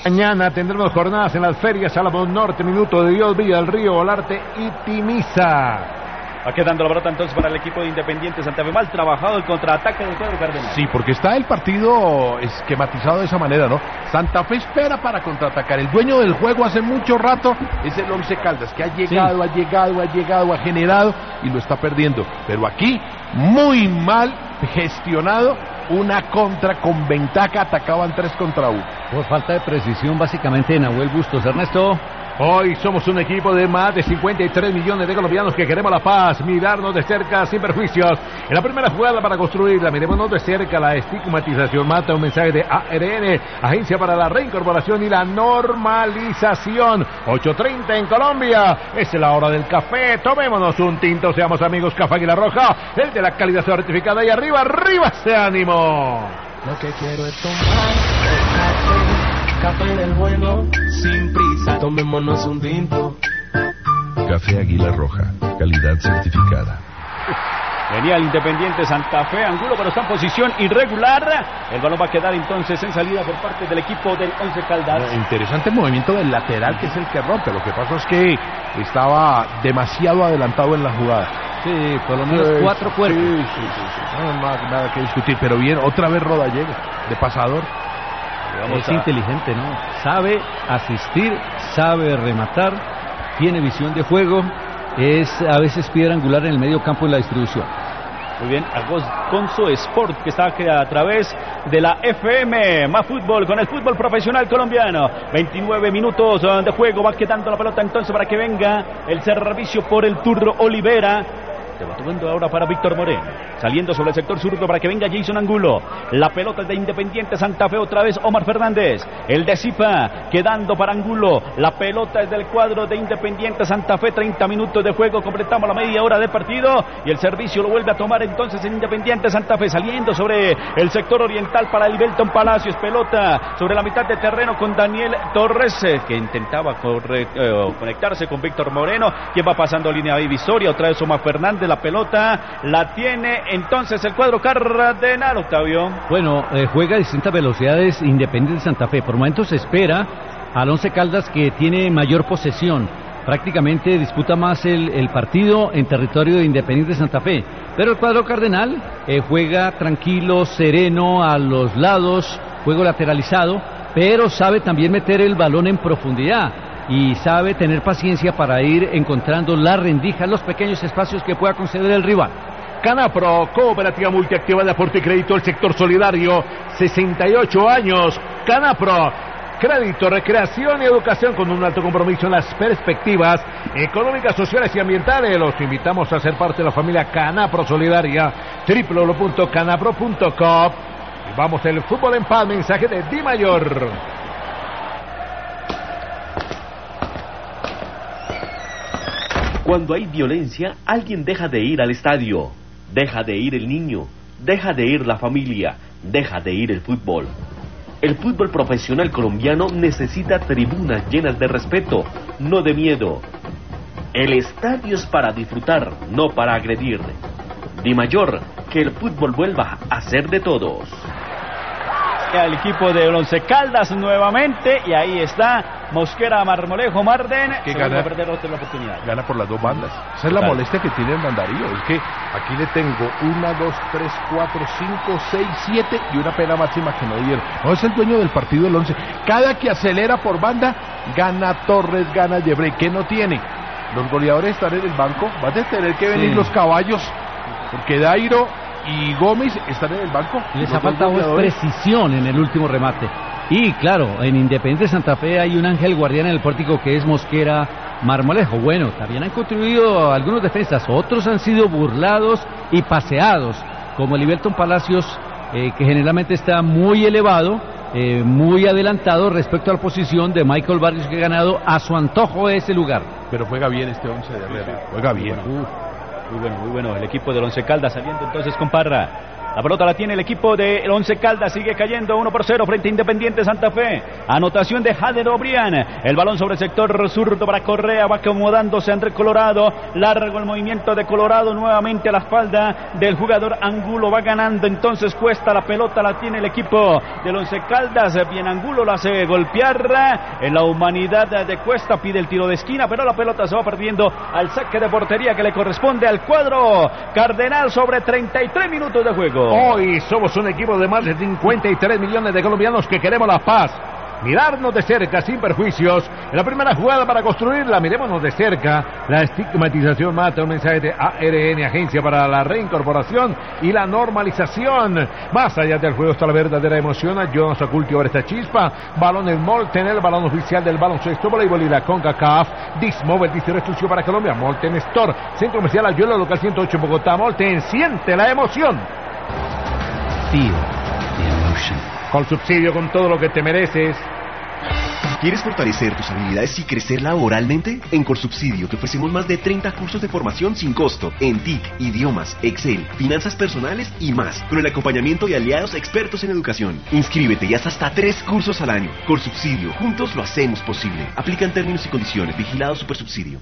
Mañana tendremos jornadas en las ferias Álamo Norte, Minuto de Dios, Villa del Río, Olarte y Timiza. Va quedando la pelota entonces para el equipo de Independiente Santa Fe. Mal trabajado el contraataque del cuadro cardenal. Sí, porque está el partido esquematizado de esa manera, ¿no? Santa Fe espera para contraatacar. El dueño del juego hace mucho rato es el Once Caldas, que ha llegado, ha generado y lo está perdiendo. Pero aquí, muy mal gestionado, una contra con ventaja, atacaban 3 contra 1. Por falta de precisión básicamente de Nahuel Bustos. Ernesto. Hoy somos un equipo de más de 53 millones de colombianos que queremos la paz, mirarnos de cerca sin perjuicios. En la primera jugada para construirla, mirémonos de cerca. La estigmatización mata un mensaje de ARN, Agencia para la Reincorporación y la Normalización. 8:30 en Colombia, es la hora del café. Tomémonos un tinto, seamos amigos. Café Águila Roja, el de la calidad certificada. Y arriba ese ánimo. Lo que quiero es tomar café del bueno, sin prisa, tomémonos un tinto. Café Águila Roja, calidad certificada. Venía el Independiente Santa Fe, Angulo, pero está en posición irregular. El balón va a quedar entonces en salida por parte del equipo del Once Caldas. Interesante movimiento del lateral, que es el que rompe. Lo que pasó es que estaba demasiado adelantado en la jugada. Sí, por lo menos 4 cuerpos. Sí. No, nada que discutir, pero bien, otra vez Rodallega, de pasador. Es inteligente, ¿no? Sabe asistir, sabe rematar, tiene visión de juego, es a veces piedra angular en el medio campo en la distribución. Muy bien, Gonzo Sport, que está aquí a través de la FM, más fútbol con el fútbol profesional colombiano. 29 minutos de juego, va quedando la pelota entonces para que venga el servicio por el turno Olivera. Tomando ahora para Víctor Moreno, saliendo sobre el sector zurdo para que venga Jason Angulo. La pelota es de Independiente Santa Fe, otra vez Omar Fernández. El de Zipa, quedando para Angulo. La pelota es del cuadro de Independiente Santa Fe. 30 minutos de juego, completamos la media hora de partido. Y el servicio lo vuelve a tomar entonces en Independiente Santa Fe, saliendo sobre el sector oriental para el Belton Palacios. Pelota sobre la mitad de terreno con Daniel Torres, que intentaba conectarse con Víctor Moreno, quien va pasando línea divisoria. Otra vez Omar Fernández. La pelota la tiene entonces el cuadro cardenal, Octavio. Bueno, juega a distintas velocidades Independiente Santa Fe. Por momentos se espera al Once Caldas, que tiene mayor posesión. Prácticamente disputa más el partido en territorio de Independiente Santa Fe. Pero el cuadro cardenal juega tranquilo, sereno, a los lados, juego lateralizado, pero sabe también meter el balón en profundidad. Y sabe tener paciencia para ir encontrando la rendija, los pequeños espacios que pueda conceder el rival. Canapro, Cooperativa Multiactiva de Aporte y Crédito, el sector solidario, 68 años. Canapro, crédito, recreación y educación con un alto compromiso en las perspectivas económicas, sociales y ambientales. Los invitamos a ser parte de la familia Canapro Solidaria, www.canapro.com. Y vamos, el fútbol en paz, mensaje de Di Mayor. Cuando hay violencia, alguien deja de ir al estadio, deja de ir el niño, deja de ir la familia, deja de ir el fútbol. El fútbol profesional colombiano necesita tribunas llenas de respeto, no de miedo. El estadio es para disfrutar, no para agredir. Di Mayor, que el fútbol vuelva a ser de todos. Al equipo de Once Caldas nuevamente, y ahí está Mosquera, Marmolejo, Marden, que gana, a perder otra oportunidad. Gana por las dos bandas. Esa es la molestia que tiene el Darío. Es que aquí le tengo 1, 2, 3, 4, 5, 6, 7 y una pena máxima que no dieron. No, es el dueño del partido del 11. Cada que acelera por banda, gana Torres, gana Yebrey. ¿Qué no tiene? Los goleadores están en el banco. Van a tener que venir los caballos, porque Dairo y Gómez están en el banco. Les ha faltado precisión en el último remate. Y claro, en Independiente Santa Fe hay un ángel guardián en el pórtico que es Mosquera, Marmolejo. Bueno, también han contribuido algunos defensas, otros han sido burlados y paseados, como el Ibelton Palacios, que generalmente está muy elevado, muy adelantado respecto a la posición de Michael Barrios, que ha ganado a su antojo ese lugar. Pero juega bien este 11 de Herrera, juega bien. Muy bueno, el equipo del Once Caldas saliendo entonces con Parra. La pelota la tiene el equipo del Once Caldas. Sigue cayendo 1-0 frente a Independiente Santa Fe. Anotación de Jader Obrián. El balón sobre el sector zurdo para Correa. Va acomodándose Andrés Colorado. Largo el movimiento de Colorado. Nuevamente a la espalda del jugador Angulo. Va ganando entonces Cuesta. La pelota la tiene el equipo del Once Caldas. Bien Angulo la hace golpear. En la humanidad de Cuesta pide el tiro de esquina, pero la pelota se va perdiendo al saque de portería que le corresponde al cuadro cardenal sobre 33 minutos de juego. Hoy somos un equipo de más de 53 millones de colombianos que queremos la paz. Mirarnos de cerca, sin perjuicios. En la primera jugada para construirla, mirémonos de cerca. La estigmatización mata. Un mensaje de ARN, Agencia para la Reincorporación y la Normalización. Más allá del juego está la verdadera emoción. Jonas Aculti over esta chispa. Balón en Molten, el balón oficial del baloncesto, voleibol y la CONCACAF. Dismobile dice restricción para Colombia. Molten Store, Centro Comercial Ayuela, local 108 en Bogotá. Molten, siente la emoción. Feel the emotion. Con subsidio, con todo lo que te mereces. ¿Quieres fortalecer tus habilidades y crecer laboralmente? En Corsubsidio te ofrecemos más de 30 cursos de formación sin costo en TIC, idiomas, Excel, finanzas personales y más, con el acompañamiento de aliados expertos en educación. Inscríbete y haz hasta 3 cursos al año. Corsubsidio, juntos lo hacemos posible. Aplican términos y condiciones. Vigilado Supersubsidio.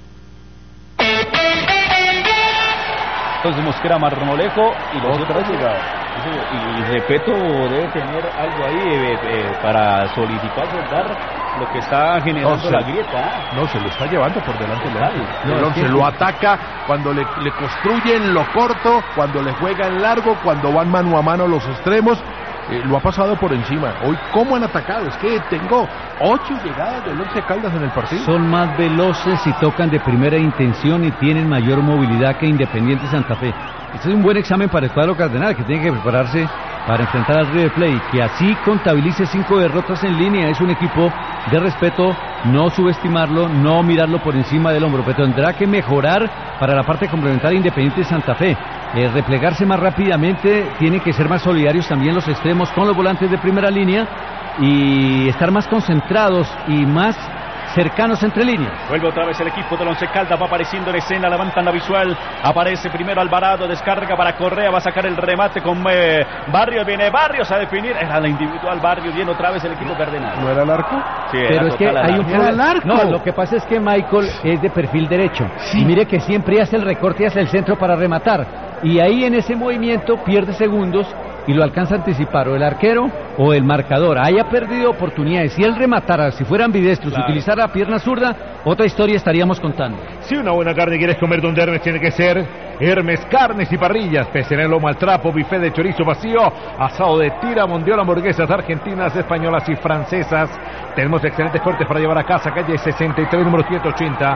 Entonces Mosquera Marmolejo y los otros llegaron. Y Repeto debe tener algo ahí para solidificar, soltar lo que está generando la grieta. No, se lo está llevando por delante el Once. Lo ataca cuando le construye en lo corto, cuando le juega en largo, cuando van mano a mano los extremos. Lo ha pasado por encima. Hoy, ¿cómo han atacado? Es que tengo 8 llegadas del Once Caldas en el partido. Son más veloces y tocan de primera intención y tienen mayor movilidad que Independiente Santa Fe. Este es un buen examen para el cuadro cardenal, que tiene que prepararse para enfrentar al River Plate, que así contabilice 5 derrotas en línea. Es un equipo de respeto, no subestimarlo, no mirarlo por encima del hombro, pero tendrá que mejorar para la parte complementaria Independiente Santa Fe. Replegarse más rápidamente, tienen que ser más solidarios también los extremos con los volantes de primera línea y estar más concentrados y más cercanos entre líneas. Vuelve otra vez el equipo del Once Caldas, va apareciendo en escena, levantan la visual, aparece primero Alvarado, descarga para Correa, va a sacar el remate con Barrios, viene Barrios a definir, era la individual Barrios, viene otra vez el equipo cardenal. ¿No era el arco? Sí, pero es que hay un problema. Arco. No, lo que pasa es que Michael es de perfil derecho, sí. Y mire que siempre hace el recorte hacia el centro para rematar, y ahí en ese movimiento pierde segundos y lo alcanza a anticipar o el arquero o el marcador. Haya perdido oportunidades. Si él rematara, si fuera ambidestro, claro, si utilizara la pierna zurda, otra historia estaríamos contando. Si una buena carne quieres comer donde Hermes, tiene que ser Hermes Carnes y Parrillas. Peceré, lomo al trapo, buffet de chorizo vacío, asado de tira, mondiola, hamburguesas argentinas, españolas y francesas. Tenemos excelentes cortes para llevar a casa. Calle 63, número 180,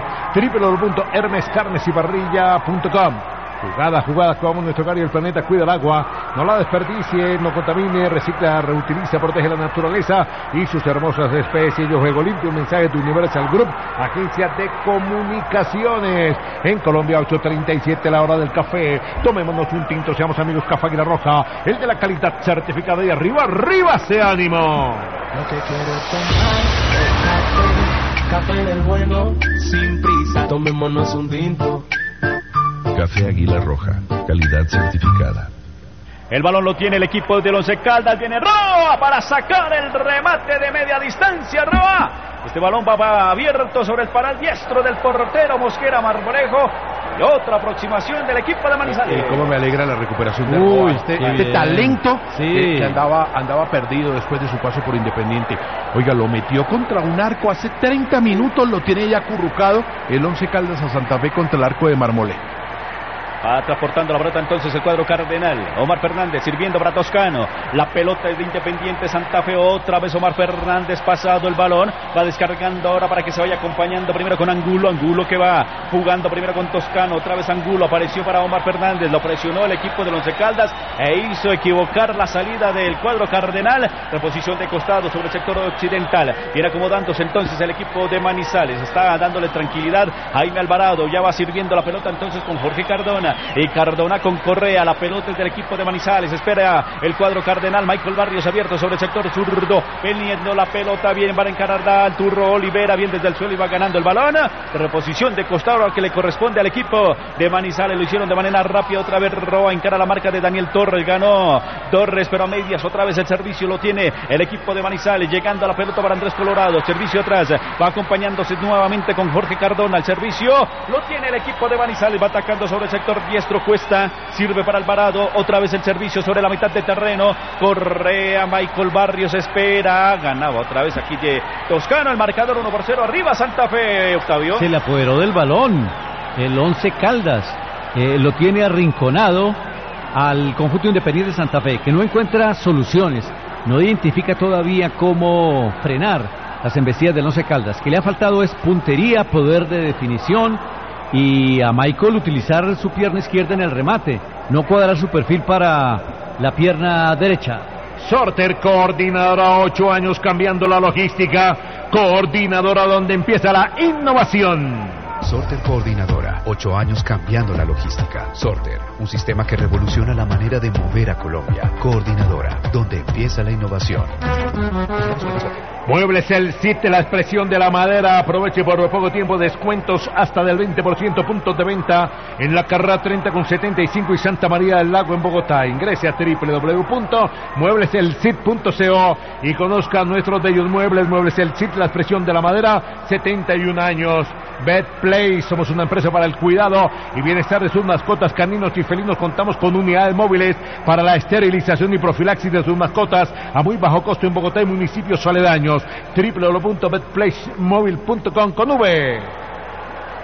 www.hermescarnesyparrilla.com. Jugadas, como nuestro hogar y el planeta, cuida el agua, no la desperdicie, no contamine, recicla, reutiliza, protege la naturaleza y sus hermosas especies. Yo juego limpio, un mensaje de Universal Group, agencia de comunicaciones. En Colombia, 8:37, la hora del café. Tomémonos un tinto, seamos amigos. Café Águila Roja, el de la calidad certificada. Y arriba ese ánimo. No te quiero tomar café del bueno, sin prisa, tomémonos un tinto. Café Águila Roja, calidad certificada. El balón lo tiene el equipo del Once Caldas, viene Roa para sacar el remate de media distancia. Roa, este balón va abierto sobre el paral diestro del portero Mosquera Marmolejo. Y otra aproximación del equipo de Manizales. Cómo me alegra la recuperación de Roa. Este talento, sí, que andaba perdido después de su paso por Independiente. Oiga, lo metió contra un arco hace 30 minutos, lo tiene ya acurrucado el Once Caldas a Santa Fe contra el arco de Marmolejo. Va transportando la pelota entonces el cuadro cardenal. Omar Fernández sirviendo para Toscano. La pelota es de Independiente Santa Fe. Otra vez Omar Fernández pasado el balón. Va descargando ahora para que se vaya acompañando primero con Angulo. Angulo que va jugando primero con Toscano. Otra vez Angulo apareció para Omar Fernández. Lo presionó el equipo de Once Caldas e hizo equivocar la salida del cuadro cardenal. Reposición de costado sobre el sector occidental. Viene acomodándose entonces el equipo de Manizales. Está dándole tranquilidad a Jaime Alvarado. Ya va sirviendo la pelota entonces con Jorge Cardona. y Cardona con Correa. La pelota es del equipo de Manizales. Espera el cuadro cardenal. Michael Barrios abierto sobre el sector zurdo. Peleando la pelota. Bien, van a encarar al Turro Olivera. Bien desde el suelo y va ganando el balón. Reposición de costado que le corresponde al equipo de Manizales. Lo hicieron de manera rápida. Otra vez Roa encara la marca de Daniel Torres. Ganó Torres, pero a medias. Otra vez el servicio lo tiene el equipo de Manizales. Llegando a la pelota para Andrés Colorado. Servicio atrás. Va acompañándose nuevamente con Jorge Cardona. El servicio lo tiene el equipo de Manizales. Va atacando sobre el sector diestro. Cuesta. Sirve para Alvarado. Otra vez el servicio sobre la mitad de terreno. Correa. Michael Barrios espera. Ganaba otra vez aquí de Toscano. El marcador 1-0. Arriba Santa Fe, Octavio. Se le apoderó del balón el Once Caldas. Lo tiene arrinconado al conjunto Independiente de Santa Fe, que no encuentra soluciones. No identifica todavía cómo frenar las embestidas del Once Caldas. Que le ha faltado es puntería, poder de definición y a Michael utilizar su pierna izquierda en el remate. No cuadrar su perfil para la pierna derecha. Sorter, coordinadora, 8 años cambiando la logística. Coordinadora donde empieza la innovación. Sorter Coordinadora, 8 años cambiando la logística. Sorter, un sistema que revoluciona la manera de mover a Colombia. Coordinadora, donde empieza la innovación. Muebles El Cid, la expresión de la madera. Aproveche por poco tiempo descuentos hasta del 20%, puntos de venta en la carrera 30 con 75 y Santa María del Lago en Bogotá. Ingrese a www.muebleselcid.co y conozca nuestros bellos muebles. Muebles El Cid, la expresión de la madera, 71 años. Betplay, somos una empresa para el cuidado y bienestar de sus mascotas caninos y felinos. Contamos con unidades móviles para la esterilización y profilaxis de sus mascotas a muy bajo costo en Bogotá y municipios aledaños. www.betplaymóvil.com con V.